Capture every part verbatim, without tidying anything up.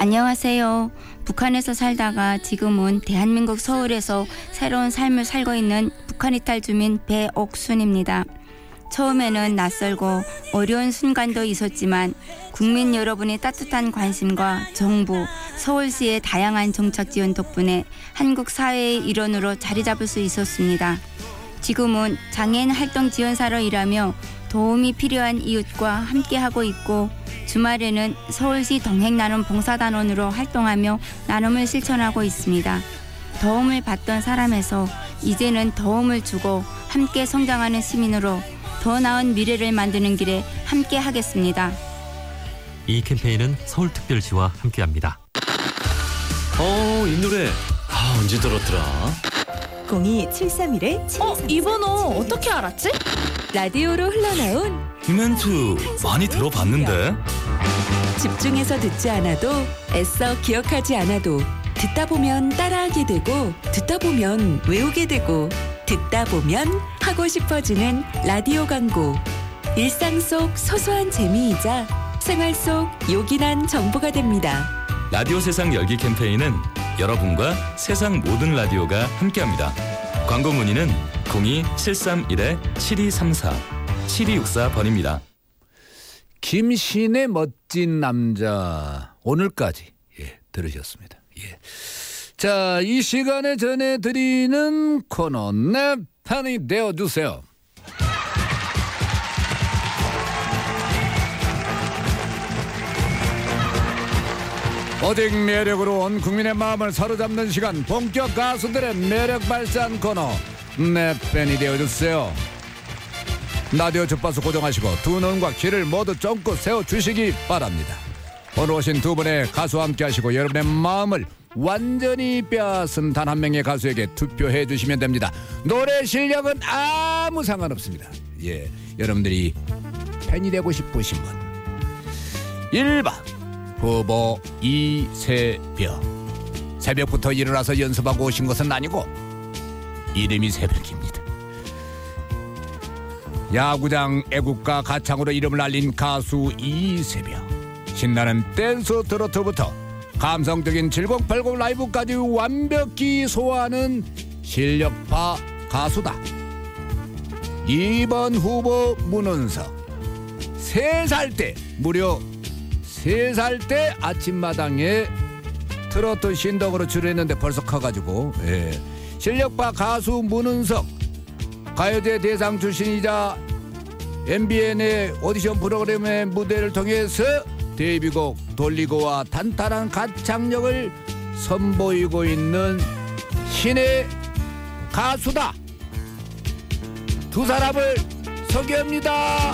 안녕하세요. 북한에서 살다가 지금은 대한민국 서울에서 새로운 삶을 살고 있는 북한 이탈 주민 배옥순입니다. 처음에는 낯설고 어려운 순간도 있었지만 국민 여러분의 따뜻한 관심과 정부, 서울시의 다양한 정책 지원 덕분에 한국 사회의 일원으로 자리 잡을 수 있었습니다. 지금은 장애인 활동 지원사로 일하며 도움이 필요한 이웃과 함께하고 있고 주말에는 서울시 동행나눔 봉사단원으로 활동하며 나눔을 실천하고 있습니다. 도움을 받던 사람에서 이제는 도움을 주고 함께 성장하는 시민으로 더 나은 미래를 만드는 길에 함께 하겠습니다. 이 캠페인은 서울특별시와 함께합니다. 어, 이 노래 아, 언제 들었더라? 공이 칠삼일 칠삼사. 어? 이 번호 어떻게 알았지? 라디오로 흘러나온 이 멘트 많이 들어봤는데? 집중해서 듣지 않아도 애써 기억하지 않아도 듣다 보면 따라하게 되고 듣다 보면 외우게 되고 듣다 보면 하고 싶어지는 라디오 광고. 일상 속 소소한 재미이자 생활 속 요긴한 정보가 됩니다. 라디오 세상 열기 캠페인은 여러분과 세상 모든 라디오가 함께합니다. 광고 문의는 공이 칠삼일 칠이삼사 칠이육사 번입니다. 김신의 멋진 남자 오늘까지 예, 들으셨습니다. 예. 자, 이 시간에 전해드리는 코너 내 편이 되어주세요. 오직 매력으로 온 국민의 마음을 사로잡는 시간, 본격 가수들의 매력 발산 코너 내 팬이 되어주세요. 라디오 주파수 고정하시고 두 눈과 귀를 모두 쫑긋 세워주시기 바랍니다. 오늘 오신 두 분의 가수와 함께 하시고 여러분의 마음을 완전히 빼앗은 단 한 명의 가수에게 투표해 주시면 됩니다. 노래 실력은 아무 상관없습니다. 예, 여러분들이 팬이 되고 싶으신 분 일 번 후보 이세벽. 새벽부터 일어나서 연습하고 오신 것은 아니고 이름이 새벽입니다. 야구장 애국가 가창으로 이름을 알린 가수 이세벽. 신나는 댄스 트로트부터 감성적인 칠공팔공 라이브까지 완벽히 소화하는 실력파 가수다. 이 번 후보 문은석. 세 살 때 무려 세 살 때 아침마당에 트로트 신덕으로 출연했는데 벌써 커가지고 예. 실력파 가수 문은석. 가요제 대상 출신이자 엠비엔의 오디션 프로그램의 무대를 통해서 데뷔곡 돌리고와 탄탄한 가창력을 선보이고 있는 신의 가수다. 두 사람을 소개합니다.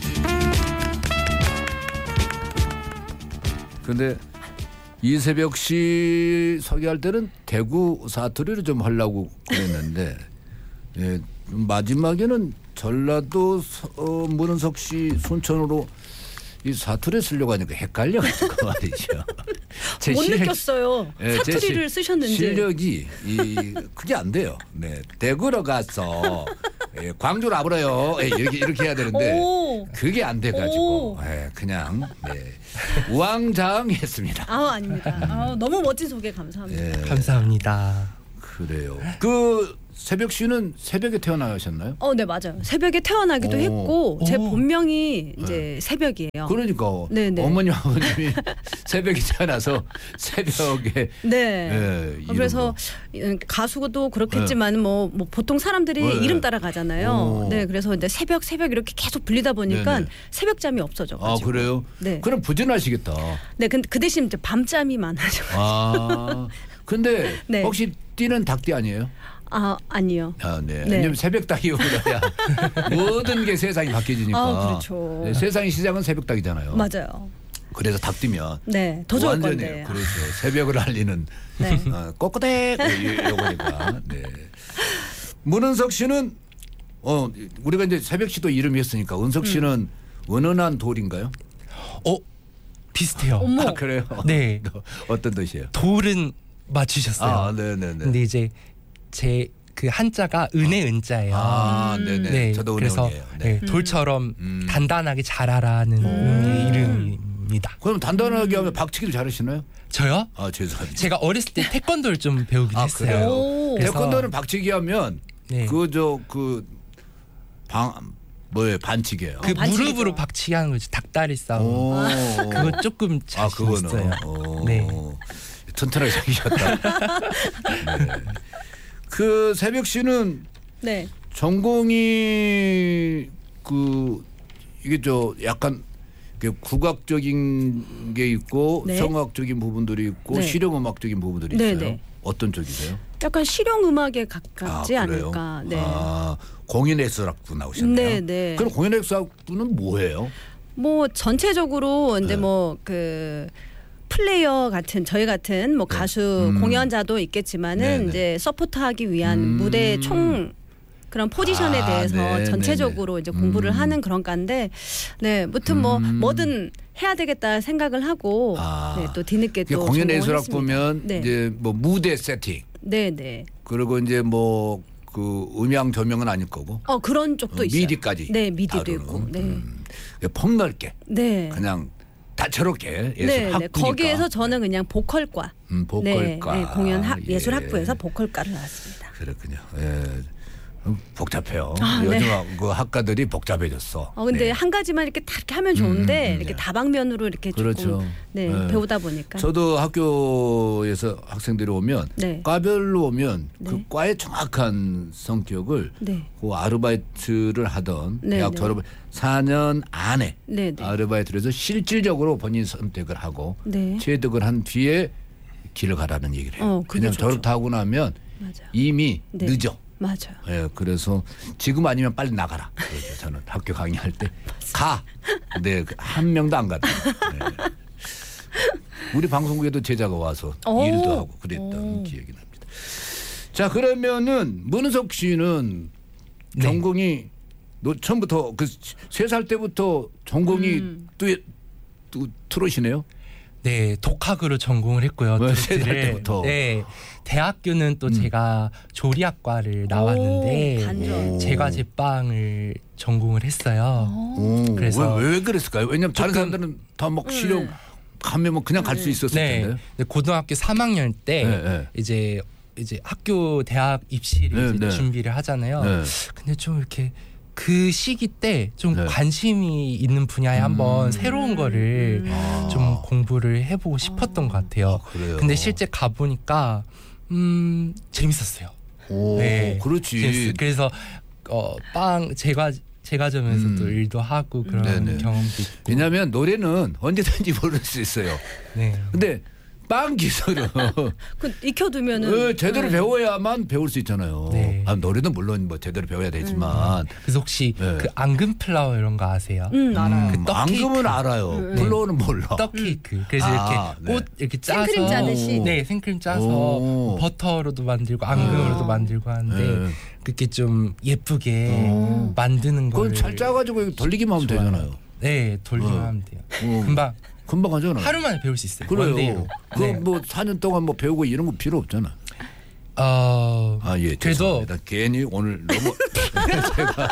근데 이세벽 씨 소개할 때는 대구 사투리를 좀 하려고 그랬는데 예, 마지막에는 전라도 어, 문은석 씨 순천으로 이 사투리 쓰려고 하니까 헷갈려가지고 말이죠. 제 못 실력, 느꼈어요. 예, 사투리를 시, 쓰셨는지. 실력이 이 그게 안 돼요. 네, 대구로 가서 예, 광주로 와버려요. 예, 이렇게 이렇게 해야 되는데 오. 그게 안 돼가지고 예, 그냥 네, 우왕좌왕했습니다. 아, 아닙니다. 아, 너무 멋진 소개 감사합니다. 예, 감사합니다. 그래요. 그 새벽 씨는 새벽에 태어나셨나요? 어, 네, 맞아요. 새벽에 태어나기도 오. 했고 제 오. 본명이 이제 새벽이에요. 그러니까 네네. 어머니 아버님이 새벽에 태어나서 새벽에 네. 예, 그래서 가수도 그렇겠지만 뭐, 뭐 보통 사람들이 네. 이름 따라 가잖아요. 오. 네, 그래서 이제 새벽 새벽 이렇게 계속 불리다 보니까 네네. 새벽잠이 없어져 아 가지고. 그래요? 네. 그럼 부진하시겠다. 네, 근데 그 대신 이제 밤잠이 많아져. 아 근데 네. 혹시 띠는 닭띠 아니에요? 아, 아니요. 아, 네. 네. 왜냐면 새벽 닭이 오려야 모든 게 세상이 바뀌어지니까. 아, 그렇죠. 네, 세상의 시작은 새벽 닭이잖아요. 맞아요. 그래서 닭띠면 네, 더 좋을 완전히 건데. 그렇죠. 새벽을 알리는 네. 어, 꼬꼬댁 요거니까. 네. 문은석 씨는 어 우리가 이제 새벽 씨도 이름이 했으니까 은석 씨는 음. 은은한 돌인가요? 어 비슷해요. 어머. 아, 그래요? 네. 어떤 뜻이에요? 돌은 맞추셨어요. 아, 네네네. 근데 이제 제 그 한자가 은혜 은자예요. 아, 네네. 네, 저도 그래서 은혜원이에요. 네. 네, 돌처럼 음. 단단하게 자라라는 의미의 이름입니다. 배웁니다. 그럼 단단하게 하면 박치기를 잘하시나요? 저요? 아 죄송합니다. 제가 어렸을 때 태권도를 좀 배우긴 아, 했어요. 그래요? 오. 그래서- 태권도는 박치기 하면 네. 그저 그 방 뭐예요 반치기예요. 그 반칙이죠. 무릎으로 박치기 하는 거지. 닭다리 싸움. 오. 그거 조금 아 자신 그거는 있어요. 어. 네. 튼튼하게 생기셨다. 네. 그 새벽 씨는 네. 전공이 그 이게 저 약간 그 국악적인 게 있고 네. 성악적인 부분들이 있고 네. 실용음악적인 부분들이 네, 있어요. 네. 어떤 쪽이세요? 약간 실용 음악에 가깝지 아, 그래요? 않을까. 네. 아, 공인예술학부 나오셨네요. 네, 네. 그럼 공인예술학부는 뭐예요? 뭐 전체적으로 이제 네. 뭐 그 플레이어 같은 저희 같은 뭐 가수 음. 공연자도 있겠지만은 네, 네. 이제 서포트하기 위한 음. 무대 총 그런 포지션에 아, 대해서 네, 전체적으로 네, 이제 네. 공부를 음. 하는 그런 과인데, 네, 무튼 뭐 음. 뭐든 해야 되겠다 생각을 하고, 아. 네, 또 뒤늦게 또 공인예술학부면 네. 이제 뭐 무대 세팅 네, 네. 그리고 이제 뭐 그 음향 조명은 아닐 거고 어 그런 쪽도 어, 있어요. 미디까지 네, 미디도 다루는. 있고, 네, 음. 폭넓게 네. 그냥 다채롭게 예술 네, 학부니까. 네. 거기에서 저는 그냥 보컬과, 음, 보컬과 네, 네, 공연 학, 예. 예술학부에서 보컬과를 나왔습니다. 그렇군요. 예. 음, 복잡해요. 아, 요즘 네. 그 학과들이 복잡해졌어. 어 근데 네. 한 가지만 이렇게 다 이렇게 하면 좋은데 음, 음, 이렇게 네. 다방면으로 이렇게 그렇죠. 조금 네, 네. 배우다 보니까 저도 학교에서 학생들이 오면 네. 과별로 오면 네. 그 과의 정확한 성격을 네. 그 아르바이트를 하던 네, 대학 네. 졸업 사 년 안에 네, 네. 아르바이트를 해서 실질적으로 본인 선택을 하고 네. 취득을 한 뒤에 길을 가라는 얘기를 해요. 어, 그게 그냥 좋죠. 졸업하고 나면 맞아요. 이미 네. 늦어. 맞아요. 예, 그래서 지금 아니면 빨리 나가라. 그러죠. 저는 학교 강의할 때 가. 네, 한 명도 안 가다. 네. 우리 방송국에도 제자가 와서 오. 일도 하고 그랬던 오. 기억이 납니다. 자, 그러면은 문은석 씨는 네. 전공이 너 처음부터 그 세 살 때부터 전공이 음. 또, 또 트롯이네요. 네, 독학으로 전공을 했고요. 네, 세살 트로트를. 때부터. 네, 대학교는 또 음. 제가 조리학과를 나왔는데 오, 반전. 제가 제빵을 전공을 했어요. 오, 그래서 왜, 왜 그랬을까요? 왜냐면 다른 조금- 사람들은 다 막 실용 가면 뭐 그냥 갈 수 있었을 네, 텐데. 근데 고등학교 삼 학년 때 네, 네. 이제 이제 학교 대학 입시를 네, 이제 네. 준비를 하잖아요. 네. 근데 좀 이렇게 그 시기 때 좀 네. 관심이 있는 분야에 음. 한번 새로운 거를 아. 좀 공부를 해보고 싶었던 것 같아요. 아, 그래요? 근데 실제 가보니까 음 재밌었어요. 오, 네, 그렇지. 재밌어요. 그래서 어, 빵 제과 제과점에서 음. 또 일도 하고 그런 네네. 경험도 있고. 왜냐하면 노래는 언제든지 부를 수 있어요. 네. 근데 빵 기술은 그 익혀두면은 어, 제대로 네. 배워야만 배울 수 있잖아요. 네. 아, 노래도 물론 뭐 제대로 배워야 되지만 그래서 혹시 네. 그 앙금 플라워 이런 거 아세요? 음, 알아요. 음, 그 떡 앙금은 케이크. 알아요. 음. 플로우는 몰라. 떡 케이크. 그래서 아, 이렇게 네. 꽃 이렇게 짜서 생크림 짜듯이? 네, 생크림 짜서 오. 버터로도 만들고 앙금으로도 아. 만들고 하는데 네. 그렇게 좀 예쁘게 오. 만드는 그건 거를 잘 짜가지고 돌리기만 하면 좋아해요. 되잖아요. 네, 돌리면 어. 하면 돼요. 어. 금방 금방 하잖아요. 하루 만에 배울 수 있어요. 그래요. 원데이로. 그 네. 뭐 사 년 동안 뭐 배우고 이런 거 필요 없잖아. 어, 아, 예. 그래도 죄송합니다. 괜히 오늘 너무 제가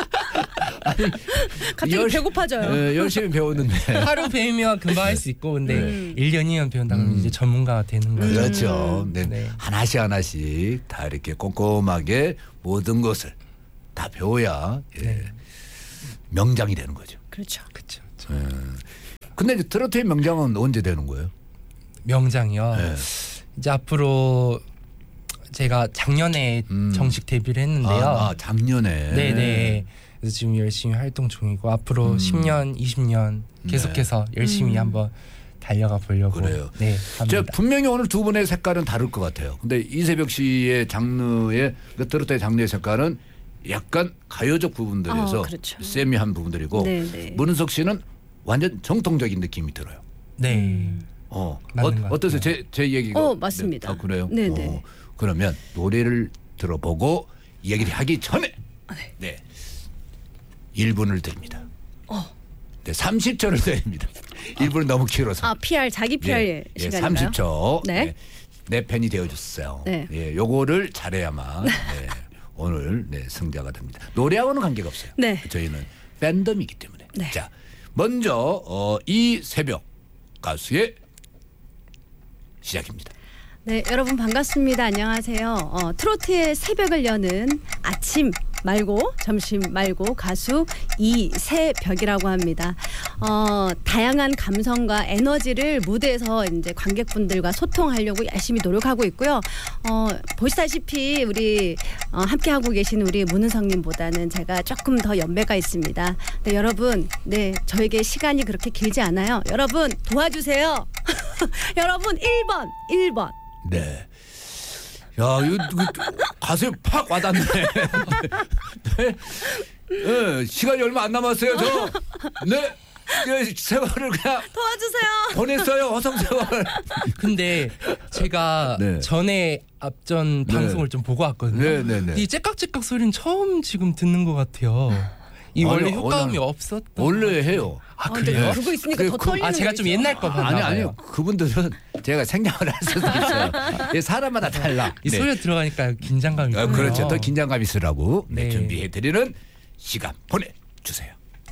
갑자기 열- 배고파져요. 예, 열심히 배웠는데. 하루 배우면 금방 할 수 있고 근데 네. 일 년이면 배운다 그러면 음. 이제 전문가가 되는 거죠. 그렇죠. 네. 네. 하나씩 하나씩 다 이렇게 꼼꼼하게 모든 것을 다 배워야 예. 네. 명장이 되는 거죠. 그렇죠. 그렇죠. 예. 근데 이제 트로트의 명장은 언제 되는 거예요? 명장이요. 네. 이제 앞으로 제가 작년에 음. 정식 데뷔를 했는데요. 아, 아, 작년에. 네네. 그래서 지금 열심히 활동 중이고 앞으로 음. 십 년, 이십 년 계속해서 열심히 음. 한번 달려가 보려고. 그래요. 네, 저 합니다. 분명히 오늘 두 분의 색깔은 다를 것 같아요. 근데 이세벽 씨의 장르의 그 트로트의 장르의 색깔은 약간 가요적 부분들에서 아, 그렇죠. 세미한 부분들이고 네네. 문은석 씨는 완전 정통적인 느낌이 들어요. 네. 어, 맞는 어 것 어떠세요? 제, 제 얘기가. 어, 맞습니다. 네. 아, 그래요? 네네. 어, 그러면 노래를 들어보고 얘기를 하기 전에 네. 일 분을 드립니다. 어. 네, 삼십 초를 드립니다. 일 분은 너무 길어서. 아 피알 자기 피알 예, 예, 시간인가요? 삼십 초. 네. 네. 내 팬이 되어줬어요. 네. 예, 요거를 잘해야만 네, 오늘 네, 승자가 됩니다. 노래하고는 관계가 없어요. 네. 저희는 팬덤이기 때문에. 네. 자, 먼저 어, 이 새벽 가수의 시작입니다. 네, 여러분 반갑습니다. 안녕하세요. 어, 트로트의 새벽을 여는 아침 말고 점심 말고 가수 이새벽이라고 합니다. 어, 다양한 감성과 에너지를 무대에서 이제 관객분들과 소통하려고 열심히 노력하고 있고요. 어, 보시다시피 우리 어, 함께 하고 계신 우리 문은성님보다는 제가 조금 더 연배가 있습니다. 네, 여러분, 네 저에게 시간이 그렇게 길지 않아요. 여러분 도와주세요. 여러분 일 번, 일 번. 네. 야, 이거, 이거 가슴에 팍 와닿네. 네. 네. 시간이 얼마 안 남았어요, 저. 네. 네. 세월을 그냥 도와주세요. 보냈어요, 허송세월. 근데 제가 네. 전에 앞전 네. 방송을 좀 보고 왔거든요. 네, 네, 네. 이 째깍째깍 소리는 처음 지금 듣는 것 같아요. 이 아니, 원래 효과음이 원래- 없었던. 원래 해요. 아, 아, 근데 그래요? 그거 있으니까 그- 더 그- 떨리는 아, 제가 좀 거죠. 옛날 거 봤나 아니, 봐요. 아니요. 그분들은 제가 생략을 할 수도 있어요. 이 사람마다 달라. 이 네. 소리가 들어가니까 긴장감이 아, 있어요. 그렇죠. 더 긴장감 있으라고 네, 네. 준비해드리는 시간 보내주세요.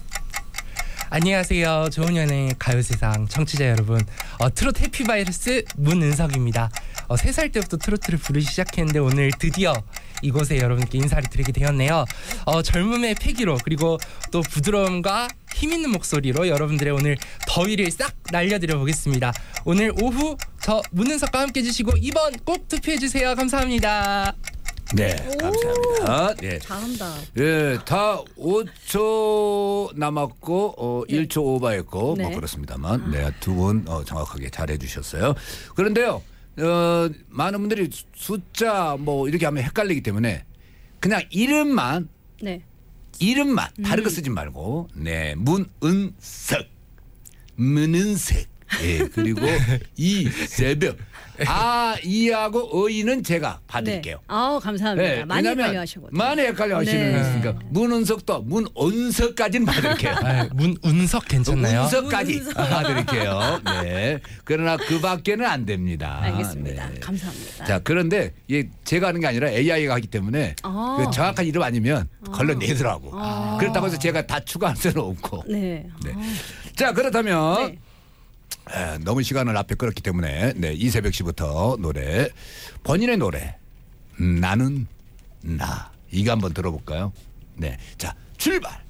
안녕하세요. 좋은 연애 가요세상 청취자 여러분. 어, 트로트 해피바이러스 문은석입니다. 어, 세 살 때부터 트로트를 부르기 시작했는데 오늘 드디어 이곳에 여러분께 인사를 드리게 되었네요. 어, 젊음의 패기로 그리고 또 부드러움과 힘있는 목소리로 여러분들의 오늘 더위를 싹 날려드려 보겠습니다. 오늘 오후 저 문은석과 함께 해주시고 이 번 꼭 투표해주세요. 감사합니다. 네, 감사합니다. 네. 잘한다. 예, 다 오 초 남았고 어, 일 초 오버했고 네. 뭐 그렇습니다만 네, 두 분 어, 정확하게 잘해 주셨어요. 그런데요. 어, 많은 분들이 숫자 뭐 이렇게 하면 헷갈리기 때문에 그냥 이름만 네. 이름만 음. 다른 거 쓰지 말고 네, 문은석 문은색 예, 그리고 이새벽 아, 이하고 어이는 제가 받을게요. 네. 아우 감사합니다. 네, 많이 왜냐면 헷갈려하시거든요. 많이 헷갈려 하시는 네. 거 있으니까 문은석도 문언석까지는 받을게요. 아, 문운석 괜찮나요? 운석까지 운석. 받을게요. 네. 그러나 그 밖에는 안 됩니다. 알겠습니다. 네. 감사합니다. 자, 그런데 이게 제가 하는 게 아니라 에이아이가 하기 때문에 아. 그 정확한 이름 아니면 걸러내더라고. 아. 그렇다고 해서 제가 다 추가할 수는 없고. 네. 네. 아. 자, 그렇다면 네. 에, 너무 시간을 앞에 끌었기 때문에 네, 이새벽 씨부터 노래 본인의 노래 음, 나는 나 이거 한번 들어볼까요? 네, 자 출발.